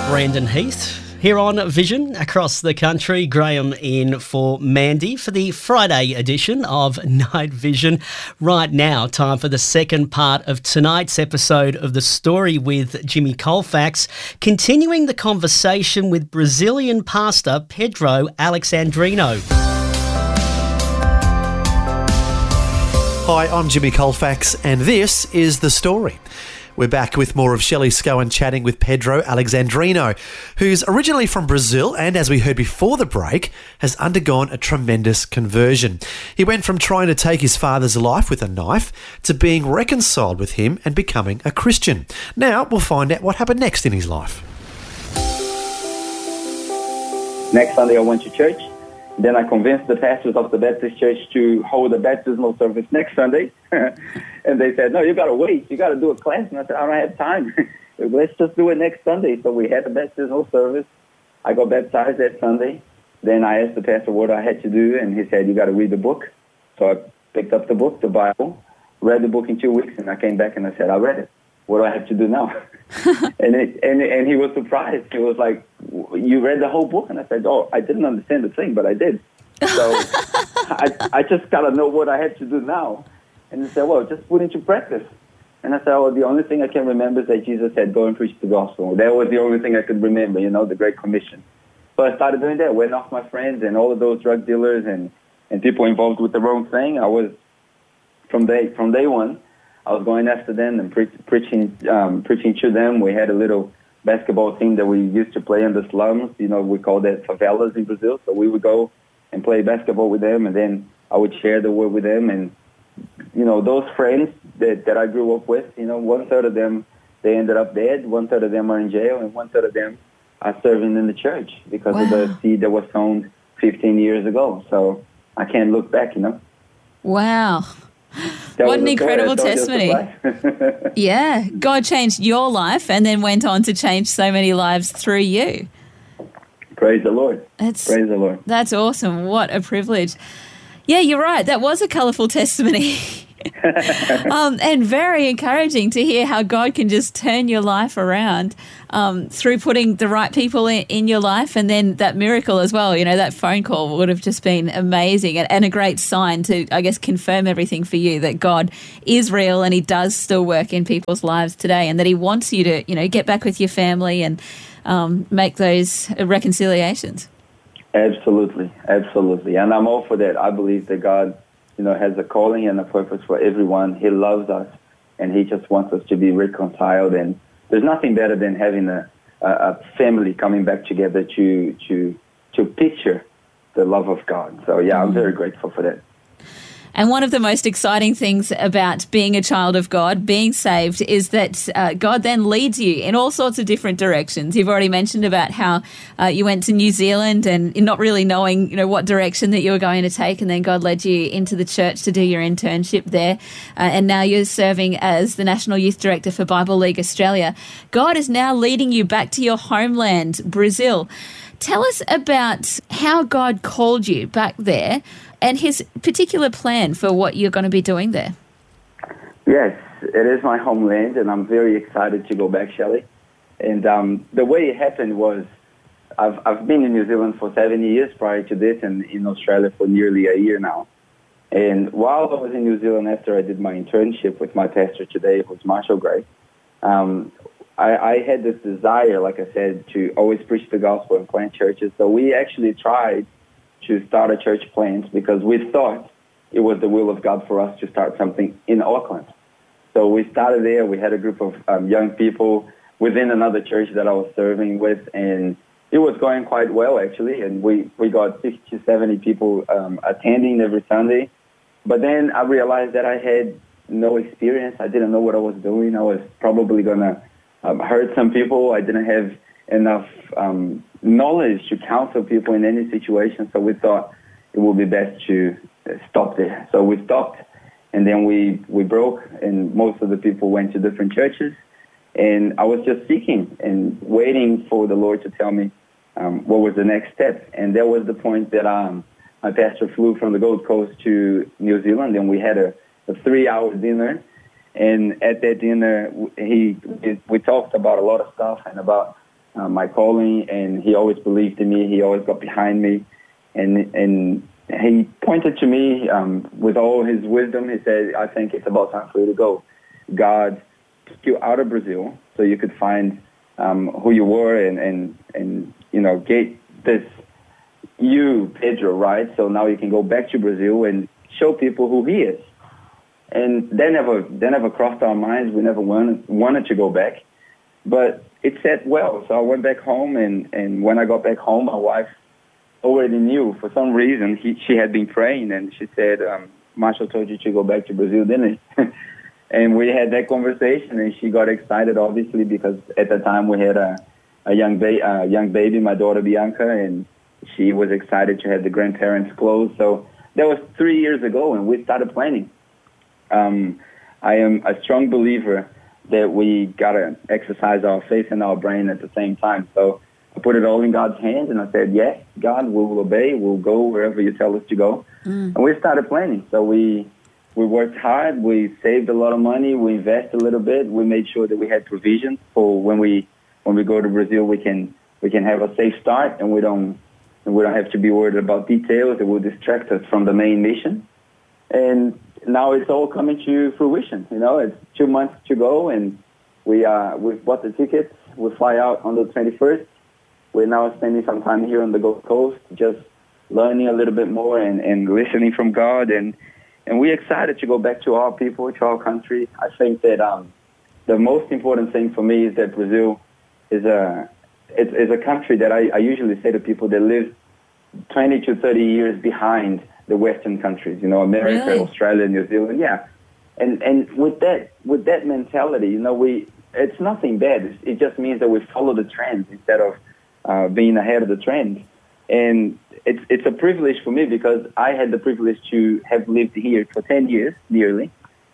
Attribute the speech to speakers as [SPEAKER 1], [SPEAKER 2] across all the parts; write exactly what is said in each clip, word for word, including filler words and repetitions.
[SPEAKER 1] Brandon Heath here on Vision across the country. Graham in for Mandy for the Friday edition of Night Vision. Right now, time for the second part of tonight's episode of The Story with Jimmy Colfax, continuing the conversation with Brazilian pastor Pedro Alexandrino.
[SPEAKER 2] Hi, I'm Jimmy Colfax, and this is The Story. We're back with more of Shelley Scowen chatting with Pedro Alexandrino, who's originally from Brazil and, as we heard before the break, has undergone a tremendous conversion. He went from trying to take his father's life with a knife to being reconciled with him and becoming a Christian. Now we'll find out what happened next in his life.
[SPEAKER 3] Next Sunday I went to church. Then I convinced the pastors of the Baptist church to hold a baptismal service next Sunday. And they said, no, you got to wait. You got to do a class. And I said, I don't have time. Let's just do it next Sunday. So we had the baptismal service. I got baptized that Sunday. Then I asked the pastor what I had to do, and he said, you got to read the book. So I picked up the book, the Bible, read the book in two weeks, and I came back and I said, I read it. What do I have to do now? and, it, and and he was surprised. He was like, you read the whole book? And I said, oh, I didn't understand the thing, but I did. So I, I just got to know what I have to do now. And he said, well, just put into practice. And I said, oh, the only thing I can remember is that Jesus said, go and preach the gospel. That was the only thing I could remember, you know, the Great Commission. So I started doing that, went off my friends and all of those drug dealers and, and people involved with the wrong thing. I was, from day, from day one, I was going after them and pre- preaching um, preaching to them. We had a little basketball team that we used to play in the slums. You know, we call that favelas in Brazil. So we would go and play basketball with them, and then I would share the word with them. And, you know, those friends that, that I grew up with, you know, one-third of them, they ended up dead. One-third of them are in jail, and one-third of them are serving in the church because wow. of the seed that was sown fifteen years ago. So I can't look back, you know.
[SPEAKER 4] Wow.
[SPEAKER 3] That
[SPEAKER 4] what an incredible testimony. Yeah, God changed your life and then went on to change so many lives through you.
[SPEAKER 3] Praise the Lord.
[SPEAKER 4] That's,
[SPEAKER 3] Praise the Lord.
[SPEAKER 4] That's awesome. What a privilege. Yeah, you're right. That was a colourful testimony. um, and very encouraging to hear how God can just turn your life around um, through putting the right people in, in your life, and then that miracle as well. You know, that phone call would have just been amazing and, and a great sign to, I guess, confirm everything for you, that God is real and he does still work in people's lives today, and that he wants you to, you know, get back with your family and um, make those reconciliations.
[SPEAKER 3] Absolutely, absolutely. And I'm all for that. I believe that God, you know, has a calling and a purpose for everyone. He loves us, and he just wants us to be reconciled. And there's nothing better than having a, a, a family coming back together to to to picture the love of God. So, yeah, I'm very grateful for that.
[SPEAKER 4] And one of the most exciting things about being a child of God, being saved, is that uh, God then leads you in all sorts of different directions. You've already mentioned about how uh, you went to New Zealand and not really knowing, you know, what direction that you were going to take, and then God led you into the church to do your internship there. Uh, and now you're serving as the National Youth Director for Bible League Australia. God is now leading you back to your homeland, Brazil. Tell us about how God called you back there and his particular plan for what you're going to be doing there.
[SPEAKER 3] Yes, it is my homeland, and I'm very excited to go back, Shelley. And um, the way it happened was I've, I've been in New Zealand for seven years prior to this, and in Australia for nearly a year now. And while I was in New Zealand, after I did my internship with my pastor today, who's Marshall Gray, um, I, I had this desire, like I said, to always preach the gospel and plant churches. So we actually tried to start a church plant because we thought it was the will of God for us to start something in Auckland. So we started there. We had a group of um, young people within another church that I was serving with, and it was going quite well, actually. And we, we got sixty, seventy people um, attending every Sunday. But then I realized that I had no experience. I didn't know what I was doing. I was probably going to um, hurt some people. I didn't have enough um, knowledge to counsel people in any situation, so we thought it would be best to stop there. So we stopped, and then we, we broke, and most of the people went to different churches, and I was just seeking and waiting for the Lord to tell me um, what was the next step. And that was the point that um, my pastor flew from the Gold Coast to New Zealand, and we had a, a three-hour dinner. And at that dinner, he we talked about a lot of stuff and about uh, my calling, and he always believed in me. He always got behind me, and and he pointed to me um, with all his wisdom. He said, "I think it's about time for you to go. God took you out of Brazil so you could find um, who you were, and and and you know, get this you, Pedro, right? So now you can go back to Brazil and show people who he is." And that never, that never crossed our minds. We never wanted, wanted to go back. But it said well. So I went back home, and, and when I got back home, my wife already knew. For some reason, he, she had been praying, and she said, um, Marshall told you to go back to Brazil, didn't he? And we had that conversation, and she got excited, obviously, because at the time we had a, a young, ba- a young baby, my daughter Bianca, and she was excited to have the grandparents close. So that was three years ago, and we started planning. Um, I am a strong believer that we got to exercise our faith and our brain at the same time. So I put it all in God's hands, and I said, yes, God, we will obey. We'll go wherever you tell us to go. Mm. And we started planning. So we we worked hard. We saved a lot of money. We invested a little bit. We made sure that we had provisions for when we when we go to Brazil, we can we can have a safe start, and we don't and we don't have to be worried about details that will distract us from the main mission. And now it's all coming to fruition. You know, it's two months to go, and we uh we've bought the tickets. We fly out on the twenty-first. We're now spending some time here on the Gold Coast, just learning a little bit more and, and listening from God, and and we're excited to go back to our people, to our country. I think that um the most important thing for me is that Brazil is a it's, is a country that I, I usually say to people that live twenty to thirty years behind the Western countries, you know, America,
[SPEAKER 4] really?
[SPEAKER 3] Australia, New Zealand, yeah. And and with that with that mentality, you know, we it's nothing bad. It's, it just means that we follow the trends instead of uh, being ahead of the trend. And it's it's a privilege for me because I had the privilege to have lived here for ten years, nearly.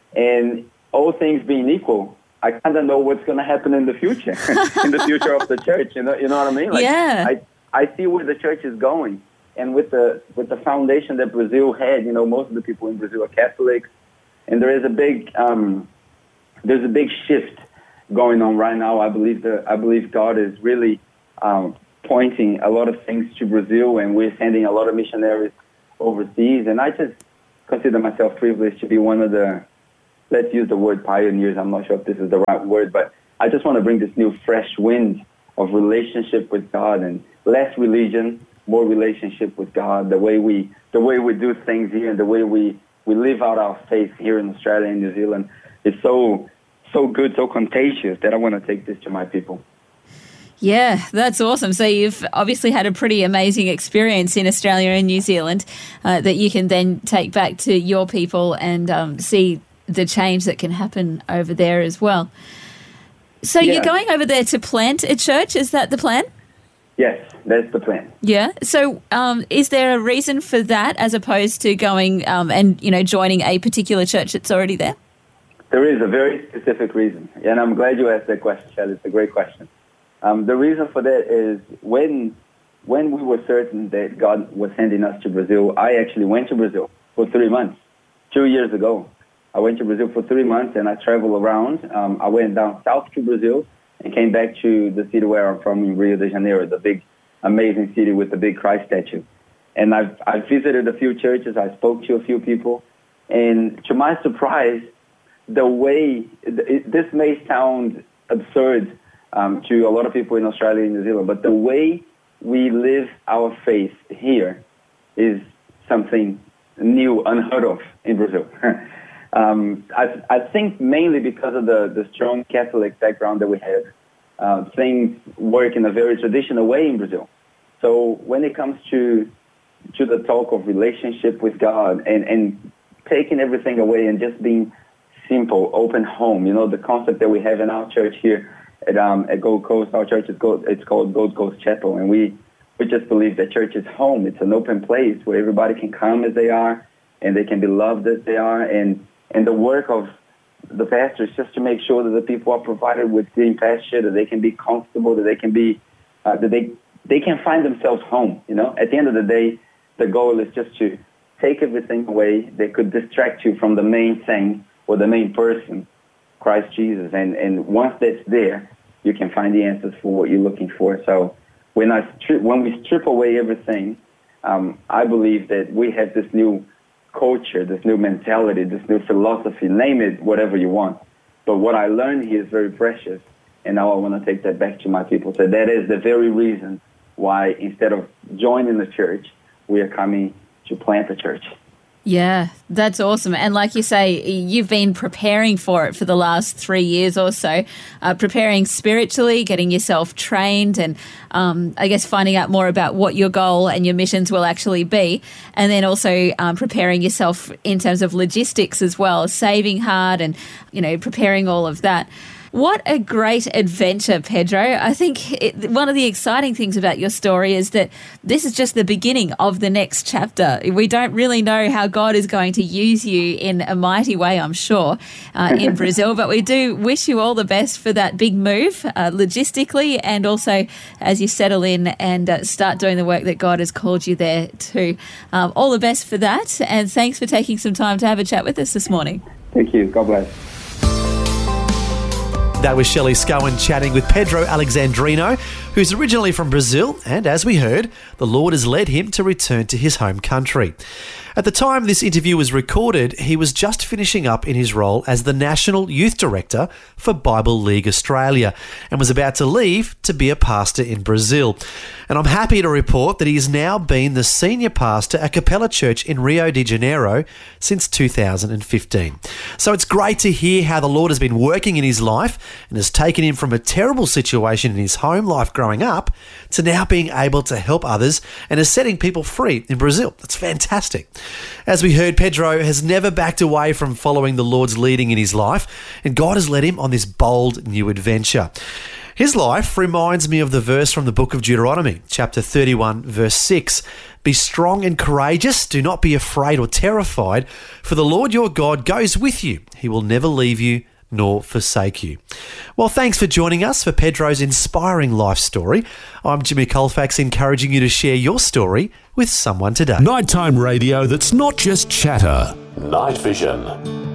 [SPEAKER 3] And all things being equal, I kind of know what's going to happen in the future, in the future of the church. You know, you know what I mean? Like,
[SPEAKER 4] yeah.
[SPEAKER 3] I I see where the church is going. And with the with the foundation that Brazil had, you know, most of the people in Brazil are Catholics, and there is a big um, there's a big shift going on right now. I believe that I believe God is really um, pointing a lot of things to Brazil, and we're sending a lot of missionaries overseas. And I just consider myself privileged to be one of the, let's use the word pioneers. I'm not sure if this is the right word, but I just want to bring this new fresh wind of relationship with God and less religion, more relationship with God, the way we the way we do things here and the way we, we live out our faith here in Australia and New Zealand is so so good, so contagious that I want to take this to my people.
[SPEAKER 4] Yeah, that's awesome. So you've obviously had a pretty amazing experience in Australia and New Zealand uh, that you can then take back to your people and um, see the change that can happen over there as well. So yeah. You're going over there to plant a church, is that the plan?
[SPEAKER 3] Yes, that's the plan.
[SPEAKER 4] Yeah. So um, is there a reason for that as opposed to going um, and, you know, joining a particular church that's already there?
[SPEAKER 3] There is a very specific reason, and I'm glad you asked that question, Shelley. It's a great question. Um, the reason for that is when when we were certain that God was sending us to Brazil, I actually went to Brazil for three months, two years ago. I went to Brazil for three months, and I traveled around. Um, I went down south to Brazil and came back to the city where I'm from in Rio de Janeiro, the big, amazing city with the big Christ statue. And I've, I've visited a few churches. I spoke to a few people. And to my surprise, the way, it, this may sound absurd um, to a lot of people in Australia and New Zealand, but the way we live our faith here is something new, unheard of in Brazil. Um, I, I think mainly because of the, the strong Catholic background that we have, uh, things work in a very traditional way in Brazil. So when it comes to to the talk of relationship with God and, and taking everything away and just being simple, open home, you know, the concept that we have in our church here at um, at Gold Coast, our church is called, it's called Gold Coast Chapel, and we, we just believe that church is home. It's an open place where everybody can come as they are and they can be loved as they are, and And the work of the pastor is just to make sure that the people are provided with green pasture, that they can be comfortable, that they can be, uh, that they they can find themselves home. You know, at the end of the day, the goal is just to take everything away that could distract you from the main thing or the main person, Christ Jesus. And and once that's there, you can find the answers for what you're looking for. So when I strip, when we strip away everything, um, I believe that we have this new culture, this new mentality, this new philosophy, name it whatever you want. But what I learned here is very precious, and now I want to take that back to my people. So that is the very reason why instead of joining the church, we are coming to plant a church.
[SPEAKER 4] Yeah, that's awesome. And like you say, you've been preparing for it for the last three years or so, uh, preparing spiritually, getting yourself trained, and um, I guess finding out more about what your goal and your missions will actually be. And then also um, preparing yourself in terms of logistics as well, saving hard and, you know, preparing all of that. What a great adventure, Pedro. I think it, one of the exciting things about your story is that this is just the beginning of the next chapter. We don't really know how God is going to use you in a mighty way, I'm sure, uh, in Brazil, but we do wish you all the best for that big move uh, logistically, and also as you settle in and uh, start doing the work that God has called you there to. Um, all the best for that, and thanks for taking some time to have a chat with us this morning.
[SPEAKER 3] Thank you. God bless.
[SPEAKER 2] That was Shelley Scowen chatting with Pedro Alexandrino, who's originally from Brazil, and as we heard, the Lord has led him to return to his home country. At the time this interview was recorded, he was just finishing up in his role as the National Youth Director for Bible League Australia and was about to leave to be a pastor in Brazil. And I'm happy to report that he has now been the senior pastor at Capella Church in Rio de Janeiro since two thousand fifteen. So it's great to hear how the Lord has been working in his life and has taken him from a terrible situation in his home life growing up to now being able to help others and is setting people free in Brazil. That's fantastic. As we heard, Pedro has never backed away from following the Lord's leading in his life, and God has led him on this bold new adventure. His life reminds me of the verse from the book of Deuteronomy, chapter thirty-one, verse six. Be strong and courageous, do not be afraid or terrified, for the Lord your God goes with you. He will never leave you nor forsake you. Well, thanks for joining us for Pedro's inspiring life story. I'm Jimmy Colfax, encouraging you to share your story with someone today.
[SPEAKER 5] Nighttime radio that's not just chatter. Night Vision.